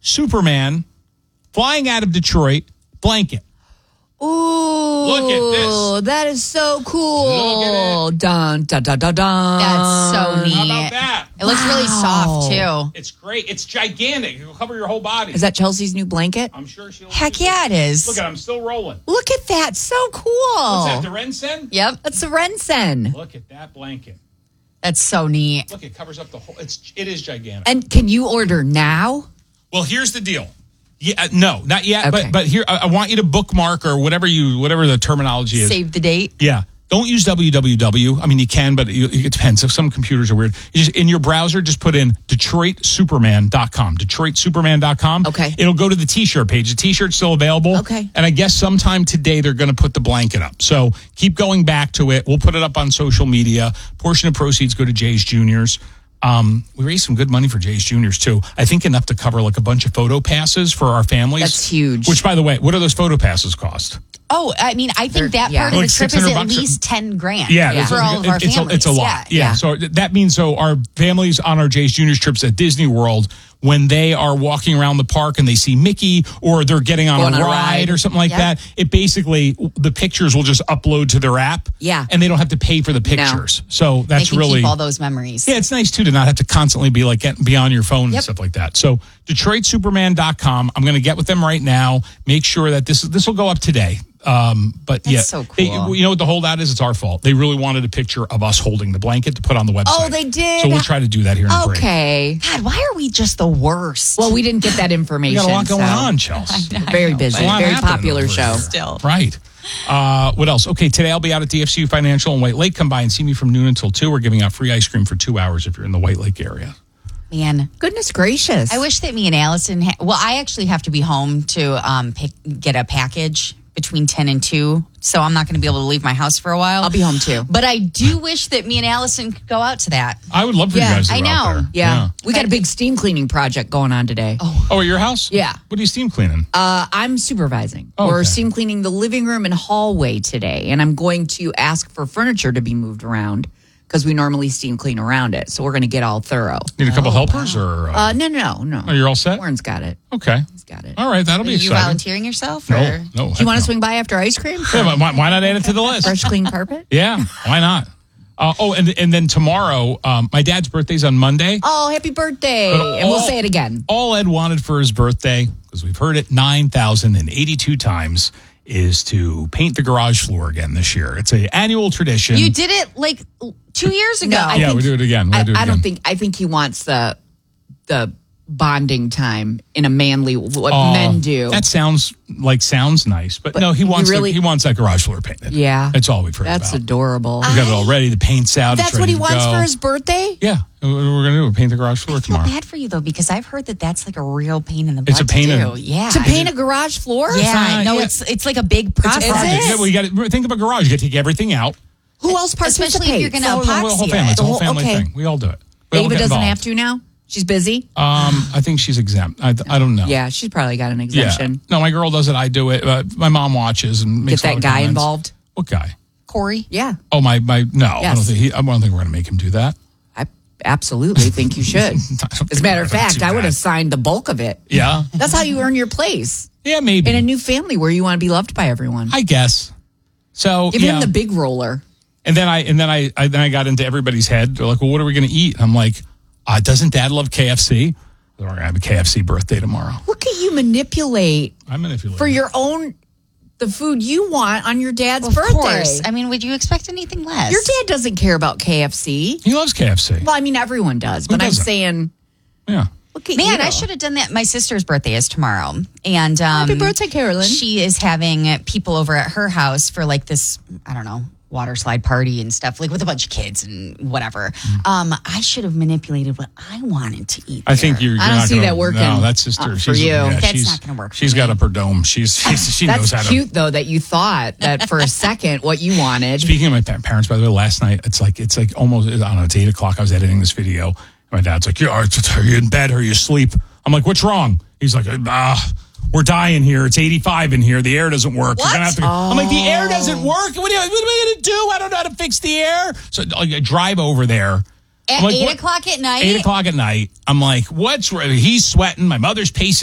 Superman flying out of Detroit blanket. Ooh, look at this. That is so cool. Look at it. Dun, dun, dun, dun, dun. That's so neat. How about that? It looks really soft, too. It's great. It's gigantic. It'll cover your whole body. Is that Chelsea's new blanket? I'm sure she'll. Heck yeah, it is. Look at it. I'm still rolling. Look at that. So cool. What's that, the Rensen? Yep. That's the Rensen. Look at that blanket. That's so neat. Look, it covers up the whole. It is gigantic. And can you order now? Well, here's the deal. Yeah, no, not yet. Okay. But here, I want you to bookmark or whatever the terminology is. Save the date. Yeah. Don't use www. I mean, you can, but it depends. Some computers are weird. You just, in your browser, just put in DetroitSuperman.com. DetroitSuperman.com. Okay. It'll go to the T-shirt page. The T-shirt's still available. Okay. And I guess sometime today they're going to put the blanket up. So keep going back to it. We'll put it up on social media. Portion of proceeds go to Jay's Juniors. We raised some good money for Jay's Juniors, too. I think enough to cover like a bunch of photo passes for our families. That's huge. Which, by the way, what do those photo passes cost? Oh, I mean, I think that part of Like the trip is $600 at least $10,000 Yeah, for all of our families. It's a lot. Yeah. So that means our families on our Jay's Juniors trips at Disney World, when they are walking around the park and they see Mickey or they're getting on a ride or something like that, it basically, the pictures will just upload to their app. Yeah. And they don't have to pay for the pictures. So that's they can really keep all those memories. Yeah, it's nice too to not have to constantly be like be on your phone and stuff like that. So DetroitSuperman.com. I'm going to get with them right now. Make sure that this will go up today. But That's so cool. You know what the holdout is? It's our fault. They really wanted a picture of us holding the blanket to put on the website. Oh, they did? So we'll try to do that here in a break. Okay. God, why are we just the worst? Well, we didn't get that We information. got a lot going on, Chelsea. Very busy. A lot Very happening popular over show. here. Still. Right. What else? Okay, today I'll be out at DFCU Financial in White Lake. Come by and see me from noon until 2. We're giving out free ice cream for 2 hours if you're in the White Lake area. Man, Goodness gracious. I wish that me and Allison, I actually have to be home to get a package between 10 and 2, so I'm not going to be able to leave my house for a while. I'll be home too. But I do wish that me and Allison could go out to that. I would love for you guys to I go out know. there. Yeah. We got a big steam cleaning project going on today. Oh, at your house? Yeah. What are you steam cleaning? I'm supervising. Oh, We're okay. steam cleaning the living room and hallway today, and I'm going to ask for furniture to be moved around because we normally steam clean around it. So we're going to get all thorough. Need a couple helpers or? No. Oh, you're all set? Warren's got it. Okay. He's got it. All right, that'll be Are you exciting. volunteering yourself? No. Or? Do Do you want to swing by after ice cream? Yeah, but why not add it to the list? Fresh, clean carpet? Yeah, why not? And then tomorrow, my dad's birthday's on Monday. Oh, happy birthday. But And we'll say it again. All Ed wanted for his birthday, because we've heard it 9,082 times, is to paint the garage floor again this year. It's an annual tradition. You did it like 2 years ago. We do it again. I think he wants the bonding time in a manly, what men do. That sounds nice, but no, he wants that garage floor painted. Yeah. That's all we've heard That's about. adorable. We got it all ready. The paint's out. That's it's what ready he to wants go. for his birthday? Yeah, we're going to do. Paint the garage floor I feel tomorrow. bad for you, though, because I've heard that that's like a real pain in the butt It's a pain to in- do. Yeah. To paint a garage floor? Yeah, no, yeah. it's like a big process. Is it? Yeah, we got to think of a garage. You got to take everything out. Who else participates? Especially if you're going to No, the whole epoxy family. it. It's a whole family Okay. thing. We all do it. We all Ava get doesn't involved. have to now? She's busy? I think she's exempt. I don't know. Yeah, she's probably got an Yeah. exemption. No, my girl does it. I do it. My mom watches and makes Get a lot that of guy comments. involved? What guy? Corey? Yeah. Oh, my no. I Yes. don't think we're going to make him do that. I absolutely think you should. think As a matter we're of gonna fact, do I would that. have signed the bulk of it. Yeah. That's how you earn your place Yeah, maybe. in a new family where you want to be loved by everyone. I guess. So Give him the big roller. And then I got into everybody's head. They're like, well, what are we going to eat? I'm like, doesn't Dad love KFC? We're going to have a KFC birthday tomorrow. Look at you manipulate I'm manipulating. for your own, the food you want on your dad's Of birthday. course. I mean, would you expect anything less? Your dad doesn't care about KFC. He loves KFC. Well, I mean, everyone does, but I'm doesn't? saying, Yeah. look at Man, you. I should have done that. My sister's birthday is tomorrow. And Happy birthday, Carolyn. She is having people over at her house for like this, I don't know, water slide party and stuff, like with a bunch of kids and whatever. I should have manipulated what I wanted to eat. I think you're I don't not see gonna, that working No, that's sister. for you. That's not gonna work for She's got me. up her dome. She knows That's how to. cute, though, that you thought that for a second what you wanted. Speaking of my parents, by the way, last night, it's like almost, I don't know, it's 8 o'clock. I was editing this video. And my dad's like, are you in bed or are you asleep? I'm like, what's wrong? He's like, we're dying here. It's 85 in here. The air doesn't work. What? We're gonna have to. I'm like, the air doesn't work. What are we going to do? I don't know how to fix the air. So I drive over there. At I'm like, 8 what? o'clock at night? 8 o'clock at night. I'm like, what's wrong? He's sweating. My mother's pacing.